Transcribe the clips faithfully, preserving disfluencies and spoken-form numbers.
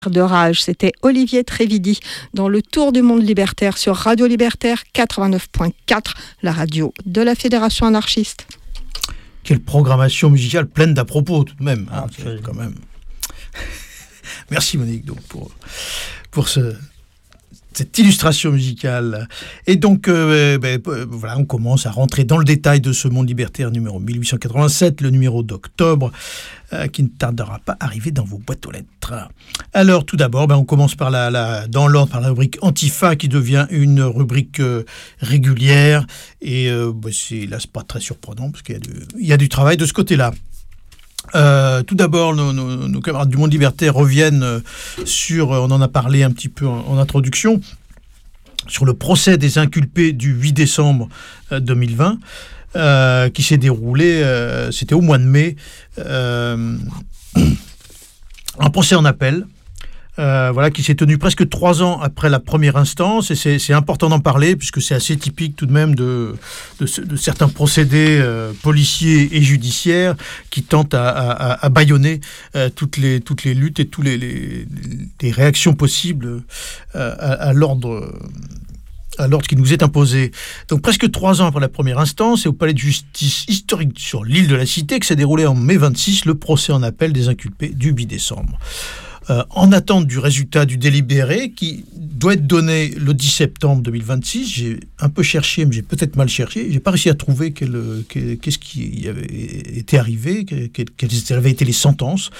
de rage, c'était Olivier Trévidi dans le Tour du monde libertaire sur Radio Libertaire quatre-vingt-neuf point quatre, la radio de la Fédération anarchiste. Quelle programmation musicale pleine d'à propos tout de même, hein, quand même. Merci Monique donc pour pour ce cette illustration musicale. Et donc, euh, ben, euh, voilà, on commence à rentrer dans le détail de ce monde libertaire numéro mille huit cent quatre-vingt-sept, le numéro d'octobre, euh, qui ne tardera pas à arriver dans vos boîtes aux lettres. Alors, tout d'abord, ben, on commence par la, la, dans l'ordre par la rubrique Antifa, qui devient une rubrique euh, régulière. Et euh, ben, c'est, là, c'est pas très surprenant, parce qu'il y a du, il y a du travail de ce côté-là. Euh, tout d'abord, nos, nos, nos camarades du monde libertaire reviennent euh, sur, euh, on en a parlé un petit peu en, en introduction, sur le procès des inculpés du huit décembre euh, deux mille vingt, euh, qui s'est déroulé, euh, c'était au mois de mai, euh, un procès en appel. Euh, voilà, qui s'est tenu presque trois ans après la première instance, et c'est, c'est important d'en parler puisque c'est assez typique tout de même de, de, de certains procédés euh, policiers et judiciaires qui tentent à, à, à bâillonner euh, toutes les toutes les luttes et tous les, les, les réactions possibles euh, à, à l'ordre. à l'ordre qui nous est imposé. Donc presque trois ans après la première instance, et au palais de justice historique sur l'île de la Cité, que s'est déroulé en mai vingt-six, le procès en appel des inculpés du huit décembre. Euh, en attente du résultat du délibéré qui doit être donné le dix septembre deux mille vingt-six. J'ai un peu cherché, mais j'ai peut-être mal cherché. J'ai pas réussi à trouver quel, quel, qu'est-ce qui avait été arrivé, quelles, quelles avaient été les sentences.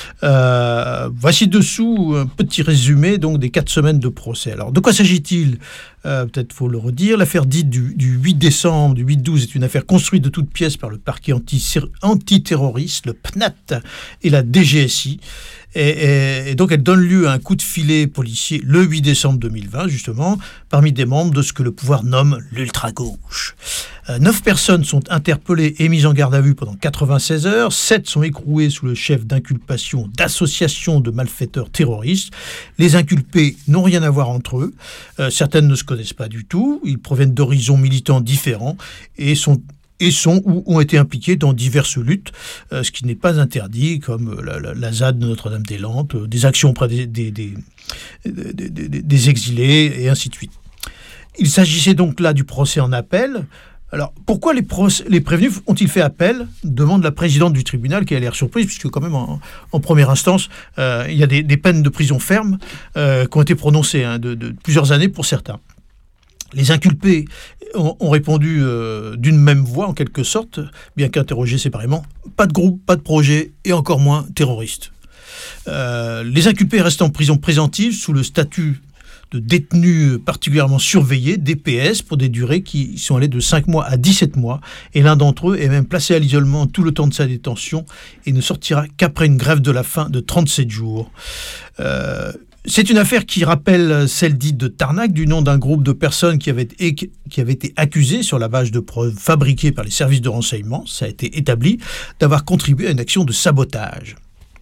Euh, voici dessous un petit résumé donc des quatre semaines de procès. Alors, de quoi s'agit-il ? Euh, peut-être faut le redire. L'affaire dite du, du huit décembre, du huit douze, est une affaire construite de toutes pièces par le parquet anti, antiterroriste, le P N A T et la D G S I. Et, et, et donc elle donne lieu à un coup de filet policier le huit décembre deux mille vingt, justement, parmi des membres de ce que le pouvoir nomme l'ultra-gauche. Euh, neuf personnes sont interpellées et mises en garde à vue pendant quatre-vingt-seize heures. Sept sont écrouées sous le chef d'inculpation d'association de malfaiteurs terroristes. Les inculpés n'ont rien à voir entre eux. Euh, certaines ne se connaissent pas du tout. Ils proviennent d'horizons militants différents et sont et sont ou ont été impliqués dans diverses luttes, euh, ce qui n'est pas interdit, comme la, la, la Z A D de Notre-Dame-des-Landes, euh, des actions auprès des, des, des, des, des, des exilés, et ainsi de suite. Il s'agissait donc là du procès en appel. Alors, pourquoi les, procès, les prévenus ont-ils fait appel ? Demande la présidente du tribunal, qui a l'air surprise, puisque quand même, en, en première instance, euh, il y a des, des peines de prison ferme euh, qui ont été prononcées, hein, de, de plusieurs années pour certains. Les inculpés ont, ont répondu euh, d'une même voix, en quelque sorte, bien qu'interrogés séparément. Pas de groupe, pas de projet, et encore moins terroriste. Euh, les inculpés restent en prison préventive sous le statut de détenus particulièrement surveillés, D P S, pour des durées qui sont allées de cinq mois à dix-sept mois. Et l'un d'entre eux est même placé à l'isolement tout le temps de sa détention et ne sortira qu'après une grève de la faim de trente-sept jours. Euh, C'est une affaire qui rappelle celle dite de Tarnac, du nom d'un groupe de personnes qui avaient, qui avaient été accusées sur la base de preuves fabriquées par les services de renseignement, ça a été établi, d'avoir contribué à une action de sabotage.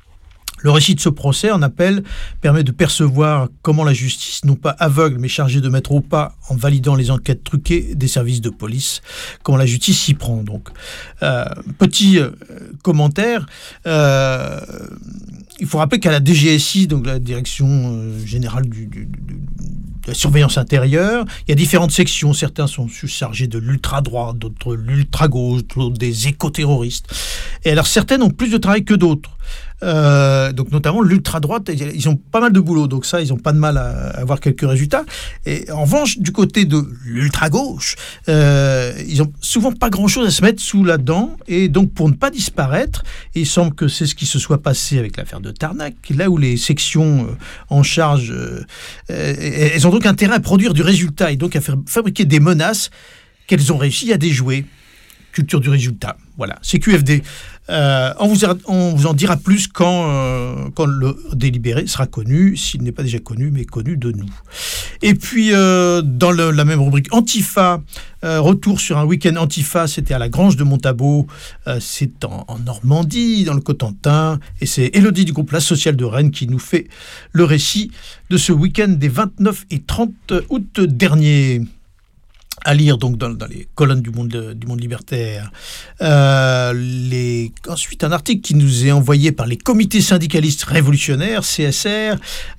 Le récit de ce procès en appel permet de percevoir comment la justice, non pas aveugle, mais chargée de mettre au pas, en validant les enquêtes truquées des services de police, comment la justice s'y prend. Donc, euh, petit euh, commentaire, euh, il faut rappeler qu'à la D G S I, donc la Direction euh, Générale du, du, du, de la Surveillance Intérieure, il y a différentes sections. Certains sont chargés de l'ultra-droite, d'autres l'ultra-gauche, d'autres des éco-terroristes. Et alors, certaines ont plus de travail que d'autres. Euh, donc notamment l'ultra-droite, ils ont pas mal de boulot, donc ça, ils ont pas de mal à avoir quelques résultats. Et en revanche, du côté de l'ultra-gauche, euh, ils ont souvent pas grand-chose à se mettre sous la dent, et donc pour ne pas disparaître, et il semble que c'est ce qui se soit passé avec l'affaire de Tarnac, là où les sections euh, en charge, euh, euh, elles ont donc intérêt à produire du résultat, et donc à faire fabriquer des menaces qu'elles ont réussi à déjouer. Culture du résultat, voilà, c'est Q F D. Euh, on, vous a, on vous en dira plus quand, euh, quand le délibéré sera connu, s'il n'est pas déjà connu, mais connu de nous. Et puis, euh, dans le, la même rubrique Antifa, euh, retour sur un week-end Antifa, c'était à la Grange de Montabaud, euh, c'est en, en Normandie, dans le Cotentin, et c'est Élodie du groupe La Sociale de Rennes qui nous fait le récit de ce week-end des vingt-neuf et trente août dernier. à lire donc dans, dans les colonnes du Monde, du Monde Libertaire. Euh, les, ensuite, un article qui nous est envoyé par les comités syndicalistes révolutionnaires, C S R,